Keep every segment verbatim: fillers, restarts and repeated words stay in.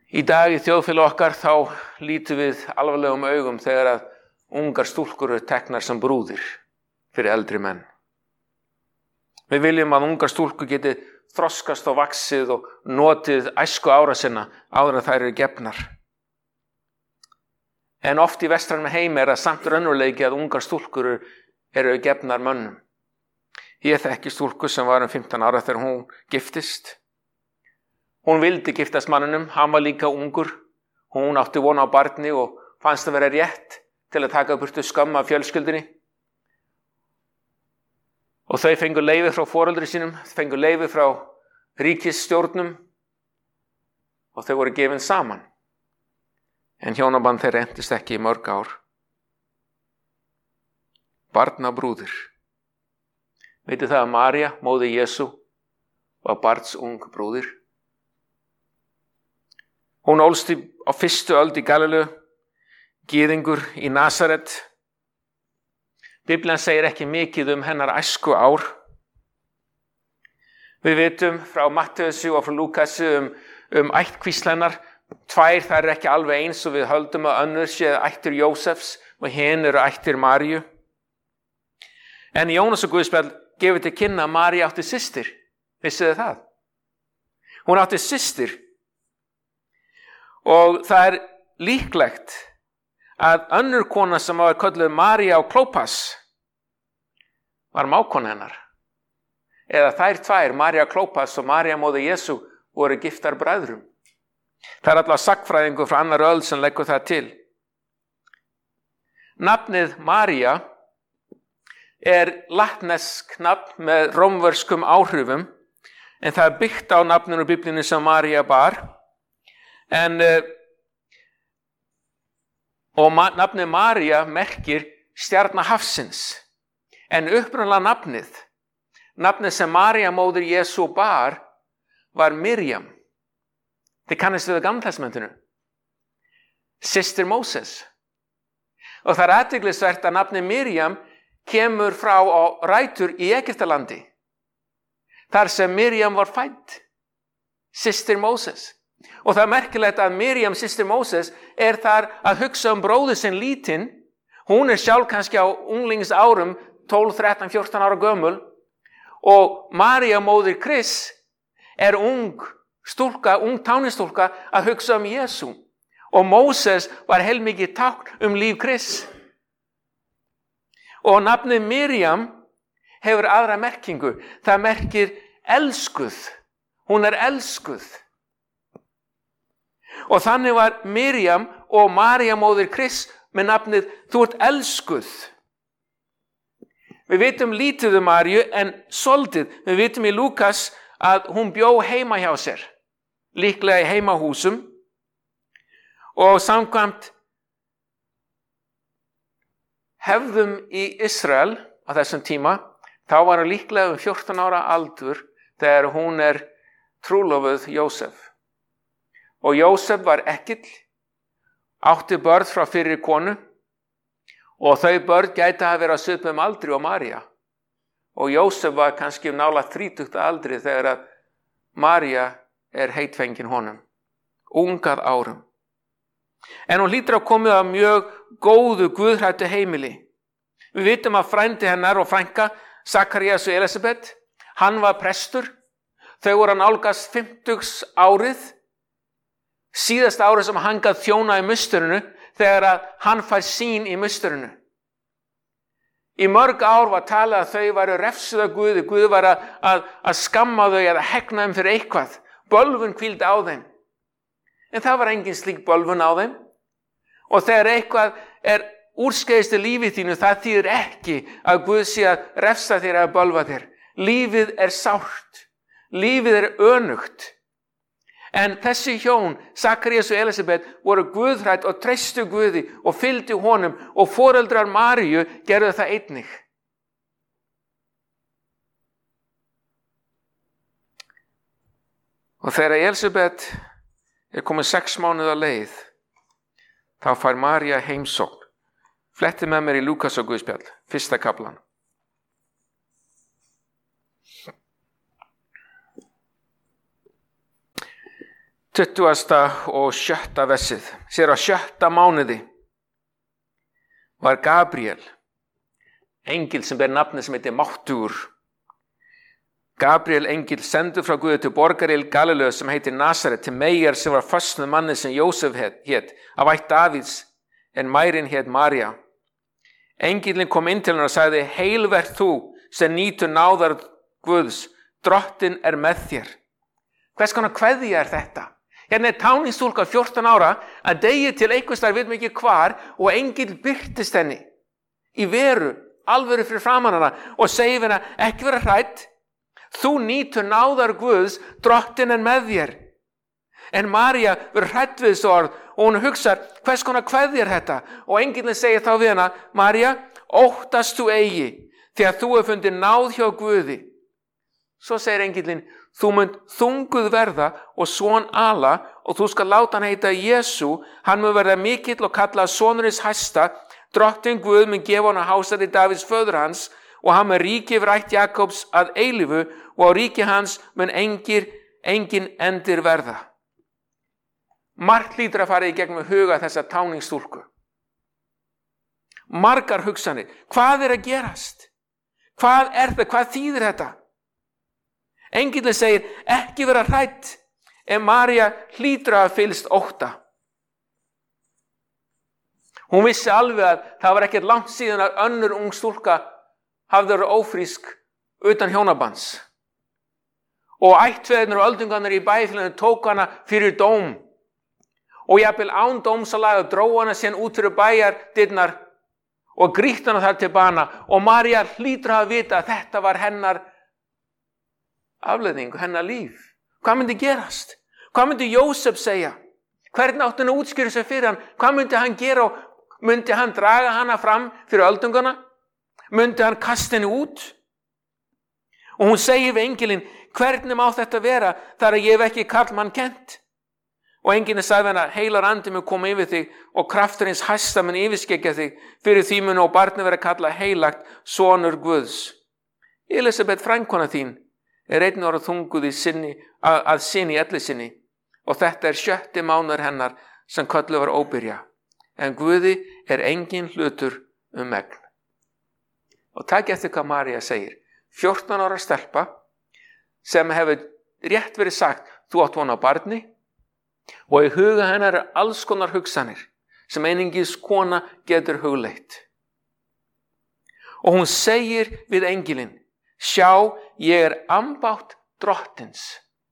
Í dag í þjóðfélagi okkar þá lítum við alvarlegum augum þegar að ungar stúlkur eru teknar sem brúðir fyrir eldri menn. Við viljum að ungar stúlkur geti þroskast og vaxið og notið æsku ára sinna áður en þær eru gefnar. En oft í vestrænum heimi er það samt raunveruleiki að ungar stúlkur eru gefnar mönnum. Ég þekki stúlku sem var um fimmtán ára þegar hún giftist. Hún vildi giftast manninum, hann var líka ungur. Hún átti von á barni og fannst það vera rétt til að taka burtu skömm af fjölskyldunni. Og þau fengu leyfi frá foreldri sínum, fengu leyfi frá ríkisstjórnum og þau voru gefin saman. En hjónaband þeirra entist ekki í mörg ár. Barnabrúðir. Vitið það að María, móðir Jesú, var barnsung brúðir? Hún ólst á fyrstu öld í Galileu, gyðingur í Nasaret. Biblían segir ekki mikið um hennar æsku ár. Við vitum frá Matteusi og frá Lúkasi um, um ættkvísl hennar. Tvær þær eru ekki alveg eins og við höldum að önnur sé ættir Jósefs og hin eru ættir Maríu. En í Jónas og Guðspjall gefur til kynna að María átti systir. Vissuð þið það? Hún átti systir. Og það er líklegt að önnur kona sem var kölluð María og Klópas var mákona hennar. Eða þær tvær, María Klópas og María móðir Jesú, voru giftar bræðrum. Það er allavega sagnfræðingur frá annar öld sem leggur það til. Nafnið María er latnesk nafn með rómverskum áhrifum, en það er byggt á nafninu Biblíunni sem María bar. En og ma- nafnið María merkir stjarna hafsins. En upprunalega nafnið, nafnið sem María móðir Jesú bar, var Miriam. Þið kannist við Gamla testamentinu. Systir Móses. Og það er athyglisvert að nafnið Miriam kemur frá á rætur í Egyptalandi. Þar sem Miriam var fædd. Systir Móses. Og það er merkilegt að Miriam, systir Móses, er þar að hugsa um bróður sinn lítinn. Hún er sjálf kannski á unglingsárum, tólf, þrettán, fjórtán ára gömul. Og María móðir Kris er ung stúlka, ung tánistúlka að hugsa um Jesú. Og Móses var heilmikið tákn um líf Kris. Og nafnið Miriam hefur aðra merkingu. Það merkir elskuð. Hún er elskuð. Og þannig var Miriam og María móðir Kris með nafnið Þú ert elskuð. Við vitum lítið um Maríu en soldið. Við vitum í Lúkas að hún bjó heima hjá sér. Líklega í heimahúsum. Og samkvæmt hefðum í Ísrael á þessum tíma, þá var hún líklega um fjórtán ára aldur þegar hún er trúlofuð Jósef. Og Jósef var ekkill, átti börn frá fyrri konu og þau börn gæti að vera á svipum aldri og María. Og Jósef var kannski um nálægt þrítugt aldri þegar að María er heitfengin honum, ungað árum. En hún hlýtur að komið af mjög góðu guðhræddu heimili. Við vitum að frændi hennar og frænka, Sakarías og Elisabet, hann var prestur. Þau voru að nálgast fimmtugs árið. Síðasta árið sem hann gat þjóna í musturinu þegar að hann fær sýn í musturinu. Í mörg ár var talað að þau væru refsuð af Guði. Guð var að, að, að skamma þau eða hegna þeim fyrir eitthvað. Bölvun hvíldi á þeim. En það var engin slík bölvun á þeim. Og þegar eitthvað er úrskeiðist í lífið þínu, það þýðir ekki að Guð sé að refsa þér eða bölva þér. Lífið er sárt. Lífið er önugt. En þessi hjón, Sakarías og Elisabet, voru guðhrædd og treystu Guði og fylgdu honum og foreldrar Maríu gerðu það einnig. Og þegar Elisabet er komin sex mánuð á leið, þá fær María heimsókn. Fletti með mér í Lúkas og Guðspjall, fyrsta kaflan. tuttugasta og sjötta versið. Sér á sjötta mánuði var Gabriel, engil sem ber nafni sem heitir Máttugur. Gabriel engil sendur frá Guði til borgar í Galileu sem heitir Nasaret, til Meyjar sem var föst með manni sem Jósef hét, af ætt Davíðs, en mærin hét María. Engilinn kom inn til hennar og sagði: Heil vert þú sem nýtur náðar Guðs, drottin er með þér. Hvers konar kveðja er þetta? Hérna er táningsstúlka fjórtán ára að degi til einhvers staðar, vitum ekki hvar, og engil birtist henni í veru, alvöru fyrir framan hana, og segir henni: ekki vera hrædd, þú nýtur náðar Guðs, drottin er með þér. En María verður hrædd við þessu orð og hún hugsar: hvers konar kveðja er þetta? Og engillinn segir þá við hana: María, óttast þú eigi, því að þú hefur fundið náð hjá Guði. Svo segir engillinn: þú munt þunguð verða og son ala, og þú skal láta hann heita Jesú. Hann mun verða mikill og kallað sonur hins hæsta. Drottin Guð mun gefa hann að hásæti Davíðs föður hans, og hann mun ríki yfir ætt Jakobs að eilífu, og á ríki hans mun engir, engin endir verða. Margt hlýtur að fara í gegnum huga þessa táningsstúlku. Margar hugsanir. Hvað er að gerast? Hvað er það? Hvað þýðir þetta? Engillinn segir: ekki vera hrædd, en María hlýtur að hafa fyllst ótta. Hún vissi alveg að það var ekkert langt síðan að önnur ung stúlka hafði verið ófrísk utan hjónabands. Og ættfeðurnir og öldungarnir í bæjarfélaginu tók hana fyrir dóm. Og jafnvel án dómsalaga dró hana síðan út fyrir bæjardyrnar og grýtt hana þar til bana. Og María hlýtur að hafa vita að þetta var hennar afleiðing, hennar líf. Hvað myndi gerast? Hvað myndi Jósef segja? Hvernig átti hann að útskýra sig fyrir hann? Hvað myndi hann gera? Myndi hann draga hana fram fyrir öldungana? Myndi hann kasta henni út? Og hún segir við engilinn: hvernig má þetta vera þar að ég hef ekki karlmann kennt? Og engillinn sagði hennar: heilar andi mun koma yfir þig og kraftur hins hæsta mun yfirskeggja þig. Fyrir því mun og barnið vera kallað heilagt, sonur Guðs. Elisabet, frænkona þín, er einn ára þunguð í sinni, að, að sinni elli sinni, og þetta er sjötti mánuður hennar sem kölluð var óbyrja. En Guði er engin hlutur um megn. Og takk eftir hvað María segir. fjórtán ára stelpa sem hefur rétt verið sagt: þú átt von á barni, og í huga hennar er alls konar hugsanir sem einungis kona getur hugleitt. Og hún segir við engilinn: sjá, ég er ambátt drottins.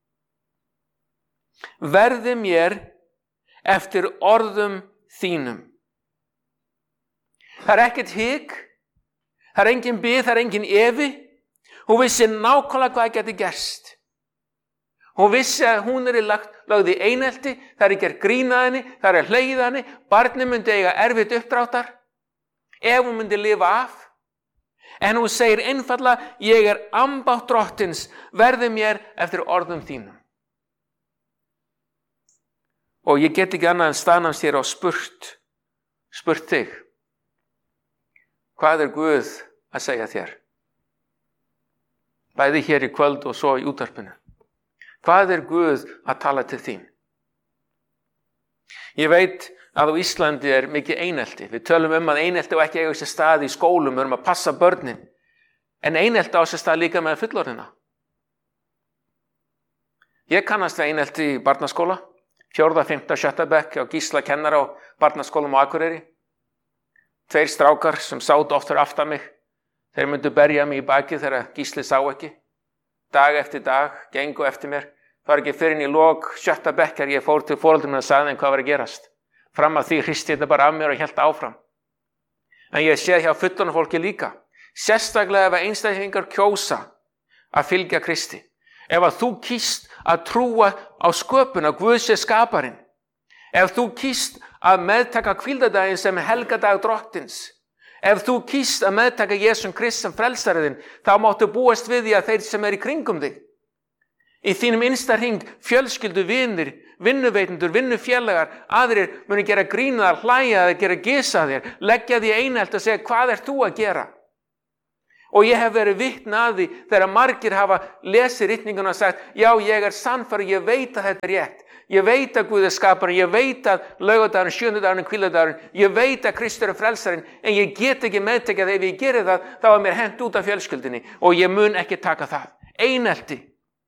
Verði mér eftir orðum þínum. Það er ekkert hik, það er engin bið, það er engin efi. Hún vissi nákvæmlega hvað geti gerst. Hún vissi að hún er í lagt, lagði í einelti, það er ekki að grína henni, það er að hlegið henni, barnið myndi eiga erfitt uppdráttar, ef hún myndi lifa af. En hún segir einfaldlega: ég er ambátt drottins, verði mér eftir orðum þínum. Og ég get ekki annað en staðnæmst hér og spurt, spurt þig: hvað er Guð að segja þér? Bæði hér í kvöld og svo í útvarpinu. Hvað er Guð að tala til þín? Ég veit að á Íslandi er mikið einelti. Við tölum um að einelti og ekki eiga sér stað í skólum, við erum að passa börnin. En einelti á sér stað líka með fullorðina. Ég kannast við einelti í barnaskóla, fjórða, fimmta, sjötta bekk á Gísla kennara á barnaskólum á Akureyri. Tveir strákar sem sátu oft fyrir aftan mig. Þeir myndu berja mig í bakið þegar Gísli sá ekki. Dag eftir dag, gengu eftir mér. Það var ekki fyrir en í lok sjötta bekkar ég fór til foreldrum og sagði þeim hvað var að gerast. Fram að því hristi þetta bara af mér og hélt áfram. En ég sé hjá fullorðnu fólki líka. Sérstaklega ef einstaklingar kjósa að fylgja Kristi. Ef að þú kýst að trúa á sköpun, að Guð sé skaparinn. Ef þú kýst að meðtaka hvíldardaginn sem helgadag drottins. Ef þú kýst að meðtaka Jesum Krist sem frelsariðinn, þá máttu búast við því að þeir sem er í kringum þig, í þínum innsta hring, fjölskyldu, vinir, vinnuveitundur, vinnufélagar, aðrir muni gera grín þar, hlæja þér, gera gisa þér, leggja því einhelt og segja: hvað ert þú að gera? Og ég hef verið vitni að því þegar margir hafa lesið ritninguna og sagt, já, ég er sannfærður, ég veit að þetta er rétt. Ég veit að Guð er skaparinn, ég veit að laugardagurinn, sjöndudagurinn, hvíldardagurinn, ég veit að Kristur er frelsarinn, en ég get ekki meðtekið að ef ég geri það, þá er mér hent út af fjölskyldinni og ég mun ekki taka það. Einelti.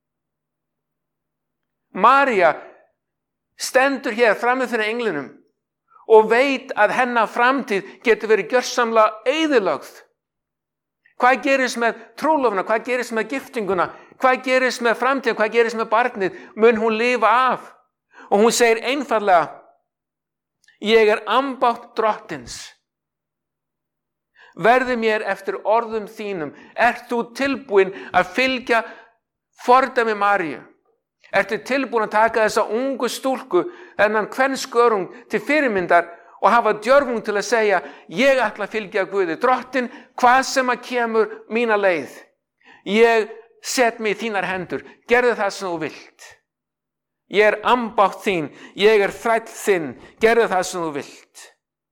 María stendur hér frammi fyrir englinum og veit að hennar framtíð getur verið gjörsamlega eyðilögð. Hvað gerist með trúlofuna? Hvað gerist með giftinguna? Hvað gerist með framtíð? Hvað gerist með barnið? Mun hún lifa af? Og hún segir einfallega, ég er ambátt drottins. Verði mér eftir orðum þínum. Ert þú tilbúin að fylgja fordæmi Maríu? Ertu tilbúin að taka þessa ungu stúlku, þennan kvenskörung til fyrirmyndar og hafa djörfung til að segja, ég ætla að fylgja Guði, drottin, hvað sem að kemur mína leið. Ég set mig í þínar hendur, gerðu það sem þú vilt. Ég er ambátt þín, ég er þræll þinn, gerðu það sem þú vilt.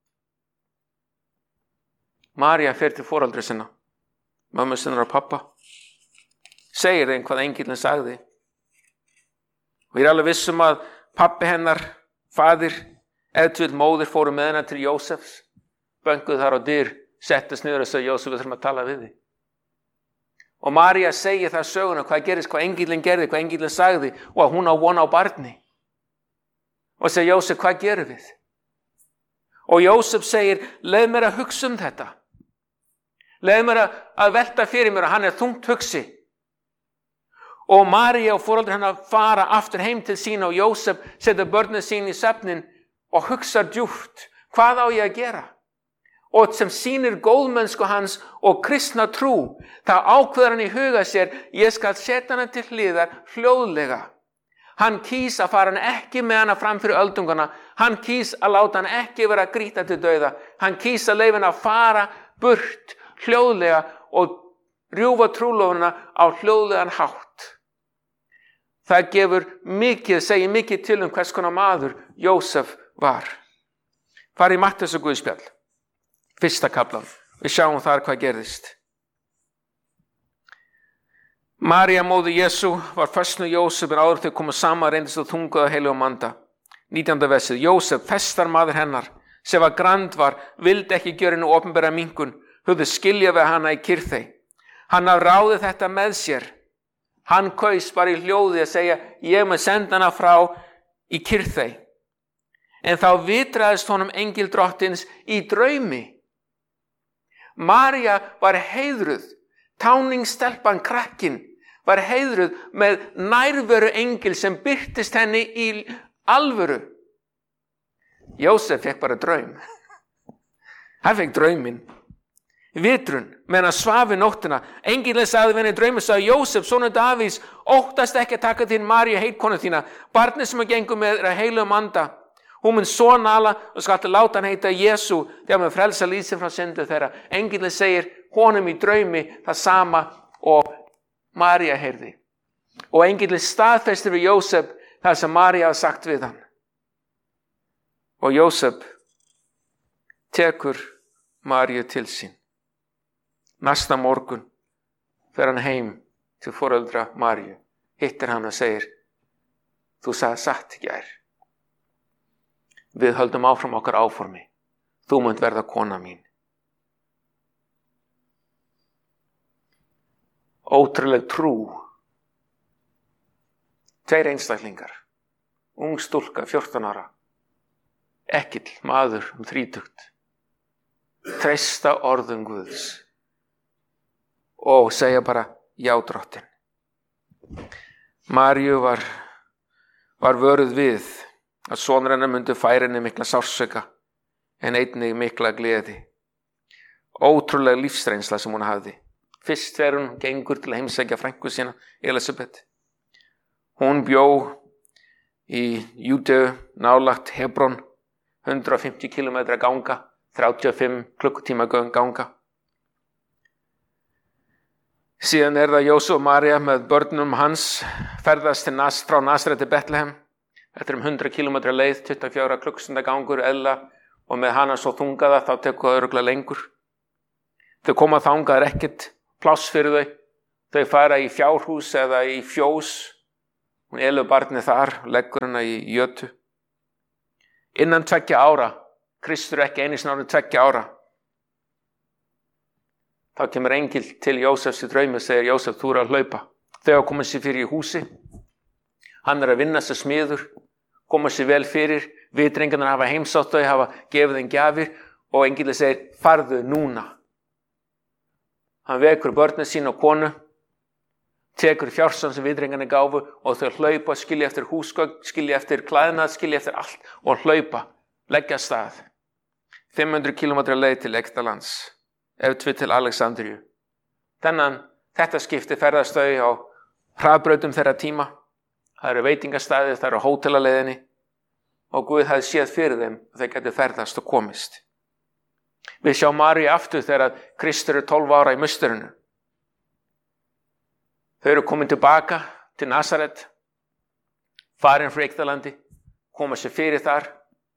María fer til foreldra sinna, mömmu sinnar og pappa, segir þeim hvað engillinn sagði. Og ég er alveg viss um að pappi hennar, faðir, eða til móðir fóru með hennar til Jósefs, bönguð þar á dyr, settist niður og sagði, Jósef, við þurfum að tala við þig. Og María segir það söguna, hvað gerist, hvað engillinn gerði, hvað engillinn sagði, og að hún á von á barni. Og segir, Jósef, hvað gerum við? Og Jósef segir, leið mér að hugsa um þetta. Leið mér að velta fyrir mér, að hann er þungt hugsi. Og María og foreldrar hennar fara aftur heim til sín og Jósef setur börnin sín í svefnin og hugsa djúpt, hvað á ég að gera? Og sem sýnir góðmennsku hans og kristna trú, það ákveður hann í huga sér, ég skal setja hana til hliðar hljóðlega. Hann kýs að fara hann ekki með hana fram fyrir öldungana, hann kýs að láta hann ekki vera að grýta til dauða, hann kýs að leyfa hann að fara burt hljóðlega og rjúfa trúlofuna á hljóðlegan hátt. Það gefur mikið, segir mikið til um hvers konar maður Jósef var. Fari í Matteus og Guðspjall, fyrsta kaflan. Við sjáum þar hvað gerðist. María móðir Jesú var föst með Jósef en áður þau komu saman reyndist og þunguð af heilugum anda. nítjánda versið. Jósef, festarmaður hennar, sem var grandvar, vildi ekki gjöra henni opinbera minkun, höfðu skilja við hana í kyrþey. Hann hafði ráðið þetta með sér. Hann kaus bara í hljóði að segja, ég mun senda hana frá í kyrþey. En þá vitraðist honum engil drottins í draumi. María var heiðruð, táningsstelpan krakkin, var heiðruð með nærveru engil sem birtist henni í alvöru. Jósef fekk bara draum. Hann fekk drauminn. Vitrun, meðan hann svaf í nóttina. Engillinn sagði við henni í draumi, sagði Jósef, sonur Davís, óttast ekki að taka þín Maríu heitkonu þína, barnið sem að gengur með er heilugum anda. Hún mun svona ala og skal til láta hann heita Jesú þegar maður frelsa lífsinn frá syndu þeirra. Engillinn segir honum í draumi það sama og María heyrði. Og engillinn staðfestir við Jósef það sem María hafði sagt við hann. Og Jósef tekur Maríu til sín. Næsta morgun fer hann heim til foreldra Maríu, hittir hann og segir, þú sagði satt í gær. Við höldum áfram okkar áformi. Þú munt verða kona mín. Ótrúleg trú. Tveir einstaklingar. Ung stúlka, fjórtán ára. Ekkill, maður um þrítugt. Treysta orðum Guðs. Og segja bara, já drottin. Maríu var, var vöruð við að sonur hennar myndi færa henni mikla sársauka en einnig mikla gleði. Ótrúlega lífsreynsla sem hún hafði. Fyrst þegar hún gengur til að heimsækja frænku sína, Elisabeth. Hún bjó í Júdeu, nálægt Hebron, hundrað og fimmtíu kílómetra ganga, þrjátíu og fimm klukkutíma ganga. Síðan er það Jósef og María með börnum hans ferðast til Nas, frá Nasaret til Betlehem. Þetta er um hundrað kílómetra leið, tuttugu og fjögur klukkustunda gangur, eðla, og með hana svo þungaða þá tekur það örugglega lengur. Þau koma þangað er ekkert pláss fyrir þau. Þau fara í fjárhús eða í fjós. Hún elur barnið þar, leggur hana í jötu. Innan tveggja ára, Kristur ekki einu sinni orðinn tveggja ára. Þá kemur engil til Jósefs í draumi og segir, Jósef, þú er að hlaupa. Þau hafa komið sér fyrir í húsi. Hann er að vinna sér smiður, koma sér vel fyrir. Við drengarnir hafa heimsótt þau, hafa gefið þeim gjafir og engillinn segir, farðu núna. Hann vekur börnin sín og konu, tekur fjársan sem við drengarnir gáfu og þau hlaupa, skilja eftir húsgögn, skilja eftir klæðnað, skilja eftir allt og hlaupa, leggja af stað. fimm hundruð kílómetra leið til Egyptalands, ef tvið til Alexandríu. Þennan, þetta skipti ferðast þau á hraðbrautum þeirra tíma. Það eru veitingastæðir, það eru hótelaleiðinni og Guð hafði séð fyrir þeim að þeir gætu ferðast og komist. Við sjá Maríu aftur þegar Kristur er tólf ára í musturinu. Þau eru komin tilbaka til Nasaret, farin frá Egyptalandi, koma sér fyrir þar.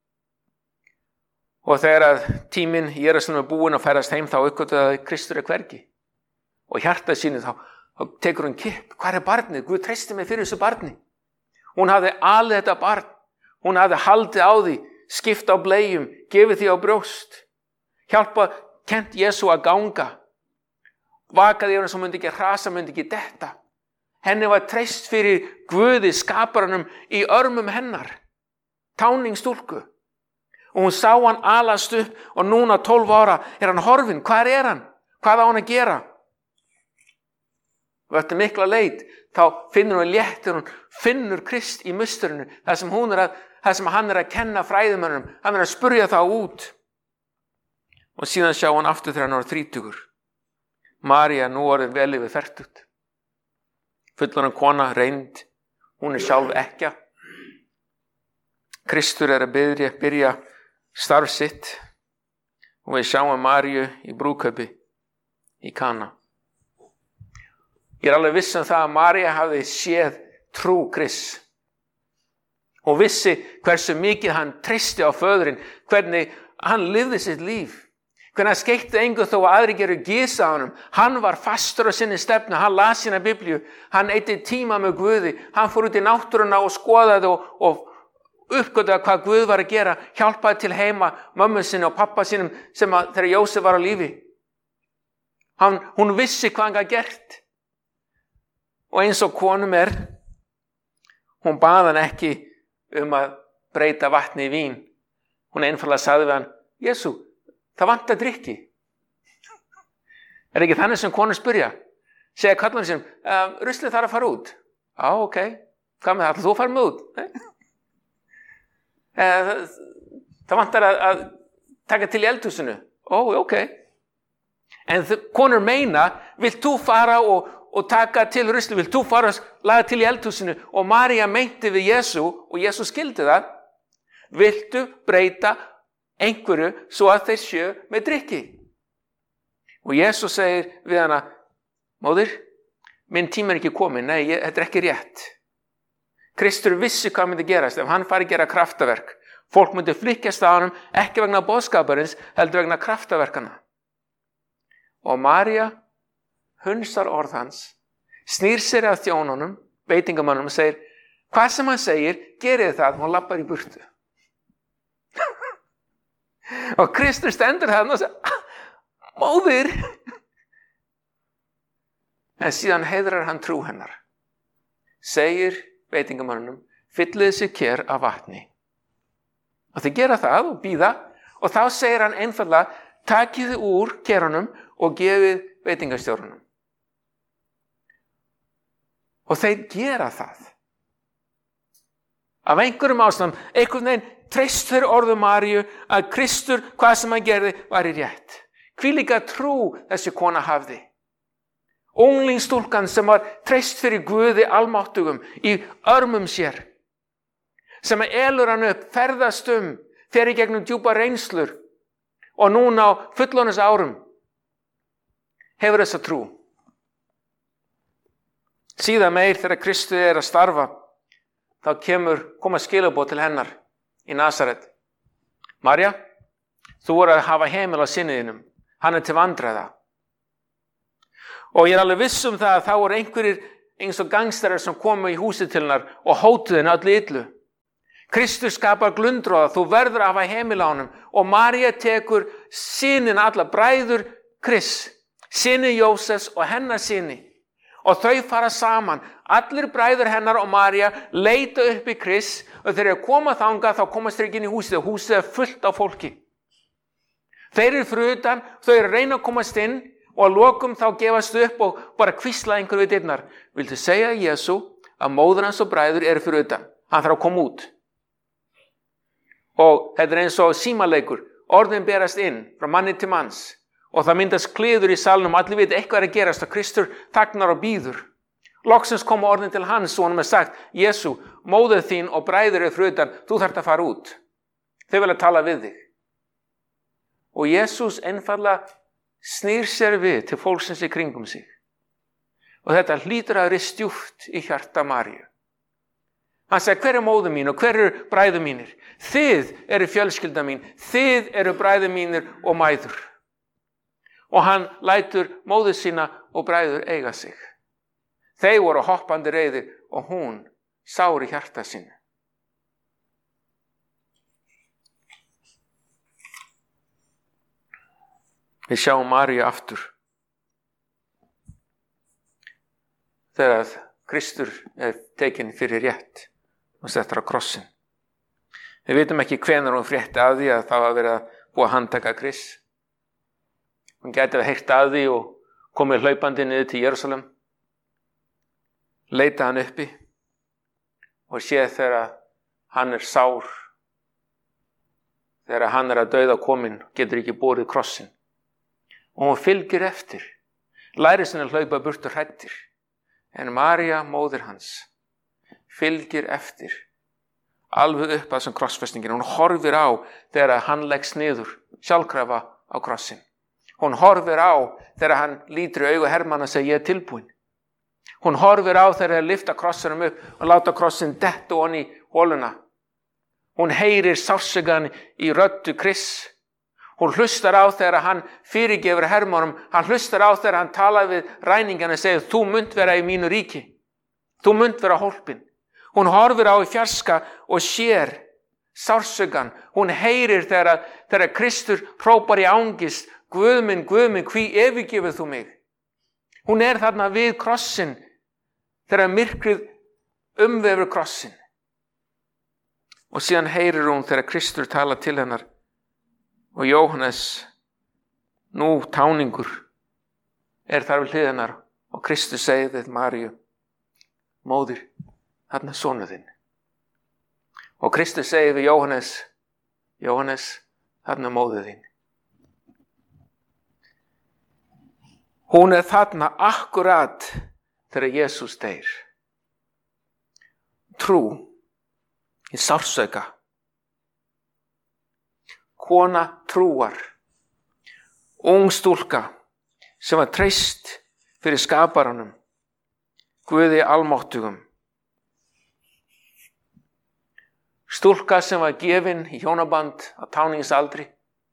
Og þegar að tíminn í Jerúsalem er búinn að ferðast heim, þá uppgötvaði að Kristur er hvergi. Og hjartað sínu þá, þá tekur hún kipp. Hvar er barnið? Guð treysti mig fyrir þessu barni. Hún hafði alið þetta barn. Hún hafði haldið á því, skipt á bleium, gefið því á brjóst. Hjálpa, kennt Jesú að ganga. Vakaði yfir sem myndi ekki hrasa, myndi ekki detta. Henni var treyst fyrir Guði skaparanum í örmum hennar. Táningsstúlku. Og hún sá hann alast upp og núna tólf ára er hann horfinn. Hvar er hann? Hvað á hann að gera? Og eftir mikla leit, þá finnur hún léttur, hún finnur Krist í musturinu, það sem, hún er að, það sem hann er að kenna fræðimönnum, hann er að spurja þá út. Og síðan sjá hann aftur þegar hann var þrítugur. María nú orðin vel yfir fertugt. Fullorðin kona, reynd, hún er sjálf ekkja. Kristur er að byrja, byrja starf sitt og við sjáum Maríu í brúðkaupi í Kana. Ég er alveg viss um það að María hafði séð trú Krists. Hún vissi hversu mikið hann treysti á föðurinn, hvernig hann lifði sitt líf. Hvernig hann skeytti engu þó að aðri geru gísa á honum. Hann var fastur á sinni stefnu, hann las sína Biblíu, hann eyddi tíma með Guði, hann fór út í náttúruna og skoðaði og, og uppgötaði hvað Guð var að gera, hjálpaði til heima mömmu sinni og pappa sínum sem að, þegar Jósef var á lífi. Hann, hún vissi hvað hann gat gert. Og eins og konum er, hún bað hann ekki um að breyta vatni í vín. Hún einfaldlega sagði við hann, Jesú, það vantar drykki. Er ekki þannig sem konur spyrja? Segja kallarinn sem, um, ruslið þarf að fara út. Já, ok. Hvað með það? Ætlar þú að fara með út? það, það vantar að, að taka til í eldhúsinu. Ó, ok. En konur meina, vilt þú fara og og taka til rusli, vilt þú fara að laga til í eldhúsinu? Og María meinti við Jesú, og Jesú skildi það, viltu breyta einhverju svo að þeir sjö með drykki? Og Jesú segir við hana, móðir, minn tíma er ekki kominn, nei, ég, þetta er ekki rétt. Kristur vissi hvað myndi gerast ef hann fari að gera kraftaverk. Fólk myndi flykkjast á honum, ekki vegna boðskaparins, heldur vegna kraftaverkana. Og María hunsar orð hans, snýr sér að þjónunum, veitingamönnum og segir, hvað sem hann segir, gerið það, og hann lappar í burtu. Og Kristur stendur þarna og segir, móðir. En síðan heiðrar hann trú hennar. Segir veitingamönnum, fyllið sér ker af vatni. Og þeir gera það og bíða, og þá segir hann einfaldlega, takið þið úr kerunum og gefið veitingastjórunum. Og þeir gera það. Af einhverjum ástæðum, einhvern veginn treyst þeir orðu Maríu að Kristur, hvað sem hann gerði, var í rétt. Hvílíka trú þessi kona hafði. Unglingsstúlkan sem var treyst fyrir Guði almáttugum í örmum sér. Sem elur hann upp, ferðast um, fer í gegnum djúpa reynslur og núna á fullorðins árum hefur þessa trú. Síðan meir þegar Kristur er að starfa, þá kemur, koma skilaboð til hennar í Nasaret. María, þú voru að hafa heimil á sinniðinum, hann er til vandræða. Og ég er alveg viss um það að þá voru einhverjir eins og gangsterar sem komu í húsið til hennar og hótuðu henni öllu illu. Kristur skapar glundroða, þú verður að hafa heimili á honum. Og María tekur synin alla, bræður Kris, syni Jósefs og hennar syni. Og þau fara saman. Allir bræður hennar og María leita upp í Kris og þegar þeir koma þangað þá komast þeir ekki inn í húsið og húsið er fullt af fólki. Þeir eru fyrir utan, þau eru að reyna að komast inn og að lokum þá gefast upp og bara hvísla einhver við dyrnar. Viltu segja Jesú að móður hans og bræður eru fyrir utan? Hann þarf að koma út. Og þetta er eins og símaleikur. Orðin berast inn frá manni til manns. Og það myndast kliður í salnum. Allir veit eitthvað er að gerast og Kristur þagnar og bíður. Loksins koma orðin til hans og hann er sagt, Jesú, móður þín og bræður eru fyrir utan. Þú þarft að fara út. Þau vilja tala við þig. Og Jesús einfallega snýr sér við til fólksins í kringum sig. Og þetta hlýtur að vera stjúpt í hjarta Maríu. Hann sagði, hver er móður mín og hver eru bræður mínir? Þið eru fjölskylda mín, þið eru bræður mínir og mæður. Og hann lætur móður sína og bræður eiga sig. Þeir voru hoppandi reiðir og hún sár í hjarta sínu. Við sjáum Maríu aftur. Þegar Kristur er tekinn fyrir rétt og settur á krossin. Við vitum ekki hvenær hún frétti af því að það var verið að búa að handtaka Kris. Hún gæti að heyrt af því og komið hlaupandi niður til Jerúsalem. Leita hann uppi og séð þegar hann er sár. Þegar hann er að dauða kominn, getur ekki borið krossin. Og hún fylgir eftir. Lærir sinni að hlaupa burtu hræddir. En María, móðir hans, fylgir eftir. Alveg upp að þessum krossfestingin. Hún horfir á þegar hann leggst niður, sjálfkrafa á krossin. Hún horfir á þegar hann lítur í augu hermanna og segir, ég er tilbúin. Hún horfir á þegar þeir lyfta krossinum upp og láta krossin detta ofan í holuna. Hún heyrir sársaukann í röddu Kris. Hún hlustar á þegar hann fyrirgefur hermannum. Hann hlustar á þegar hann talar við ræningana og segir, þú munt vera í mínu ríki. Þú munt vera hólpin. Hún horfir á í fjarska og sér sársaukann. Hún heyrir þegar, þegar Kristur hrópar í angist, Guð minn, Guð minn, hví yfirgefur þú mig? Hún er þarna við krossin þegar myrkrið umvefur krossin. Og síðan heyrir hún þegar Kristur talar til hennar og Jóhannes, nú táningur, er þar við hlið hennar og Kristur segir við Maríu, móðir, þarna sonur þinn. Og Kristur segir við Jóhannes, Jóhannes, þarna móðir þín. Hún er þarna akkurat þegar Jesús deyr. Trú í sársauka. Kona trúar. Ung stúlka sem var treyst fyrir skaparanum. Guði almáttugum. Stúlka sem var gefin í hjónaband á táningsaldri.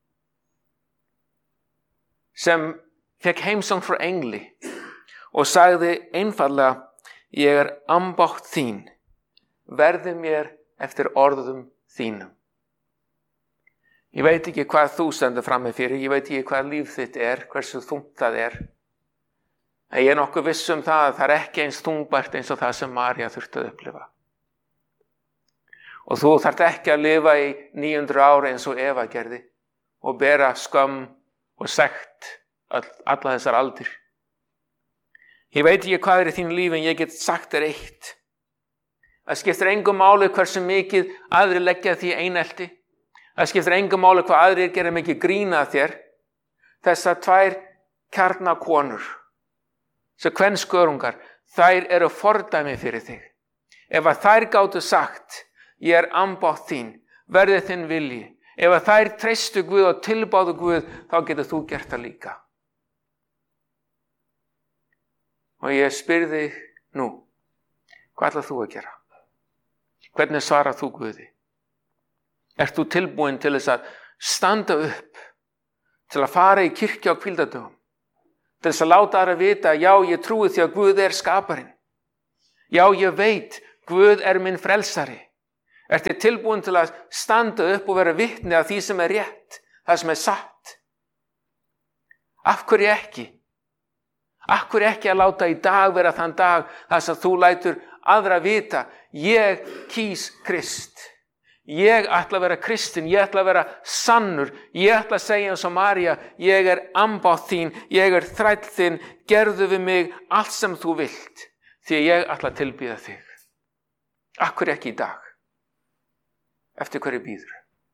Sem fekk heimsókn frá engli og sagði einfaldlega, ég er ambátt þín, verði mér eftir orðum þínum. Ég veit ekki hvað þú stendur frammi fyrir, ég veit ekki hvað líf þitt er, hversu þungt það er. En ég er nokkuð viss um það að það er ekki eins þungbært eins og það sem María þurfti að upplifa. Og þú þarft ekki að lifa í níu hundruð ára eins og Eva gerði og bera skömm og sekt alla þessar aldir. Ég veit ekki hvað er í þínu lífi en ég get sagt þér eitt. Það skiptir engu máli hversu mikið aðrir leggja því einelti. Það skiptir engu máli hvað aðrir gera mikið grína að þér. Þessar tvær kjarnakonur, sem kvenskörungar, þær eru fordæmi fyrir þig. Ef að þær gátu sagt, ég er ambátt þín, verði þinn vilji. Ef að þær treystu Guð og tilbáðu Guð, þá getur þú gert það líka. Og ég spyrði nú, hvað ætlar þú að gera? Hvernig svarar þú Guði? Ert þú tilbúin til þess að standa upp, til að fara í kirkju á hvíldardögum, til þess að láta aðra vita, já, ég trúi því að Guð er skaparinn. Já, ég veit, Guð er minn frelsari. Ertu tilbúin til að standa upp og vera vitni af því sem er rétt, það sem er satt? Af hverju ekki? Af hverju ekki að láta í dag vera þann dag þar sem þú lætur aðra vita, ég kýs Krist. Ég ætla að vera kristinn, ég ætla að vera sannur, ég ætla að segja eins og María, ég er ambátt þín, ég er þræll þinn, gerðu við mig allt sem þú vilt, því ég ætla að tilbýða þig. Af hverju ekki í dag? Eftir hverju býður?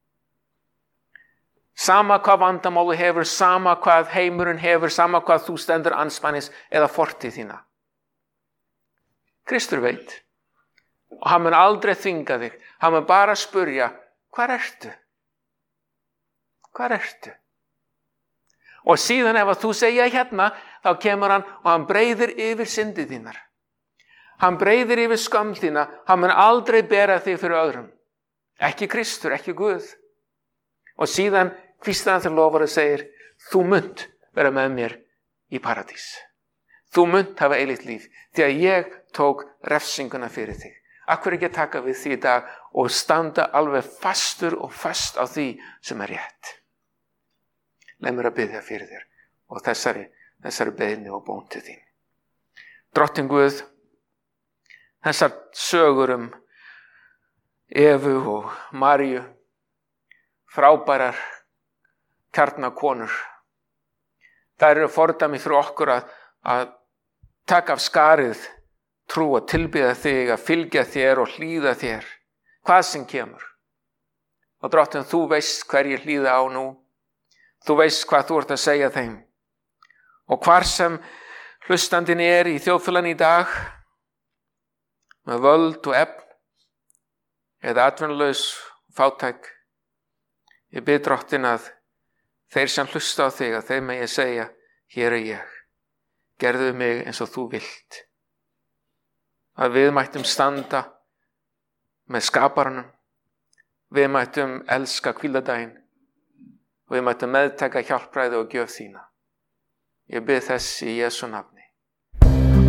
Sama hvað vandamálu hefur, sama hvað heimurinn hefur, sama hvað þú stendur andspænis eða fortíð þína. Kristur veit. Og hann mun aldrei þvinga þig. Hann mun bara spurja, hvar ertu? Hvar ertu? Og síðan ef þú segja hérna, þá kemur hann og hann breiðir yfir syndið þínar. Hann breiðir yfir skömm þína. Hann mun aldrei bera þig fyrir öðrum. Ekki Kristur, ekki Guð. Og síðan hvíslar hann til lofar og segir, þú munt vera með mér í paradís. Þú munt hafa eilíft líf, því að ég tók refsinguna fyrir þig. Akkur ekki að taka við því í dag og standa alveg fastur og fast á því sem er rétt. Leið mér að biðja fyrir þér og þessari, þessari beiðni og bón til þín. Drottinn Guð, þessar sögur um Evu og Maríu, frábærar kjarnakonur. Það eru fordæmi fyrir okkur að, að taka af skarið, trú að tilbiðja þig, að fylgja þér og hlýða þér, hvað sem kemur. Og Drottinn, þú veist hver ég hlýða á nú, þú veist hvað þú ert að segja þeim. Og hvar sem hlustandinn er í þjóðfélaginu í dag, með völd og efn, eða atvinnulaus fátæk, ég bið Drottinn að þeir sem hlusta á þig, að þeir megi segja, hér er ég, gerðu mig eins og þú vilt. Að við mættum standa með skaparanum, við mættum elska hvíldardaginn, og við mættum meðtaka hjálpræði og gjöf þína. Ég bið þess í Jesú nafni.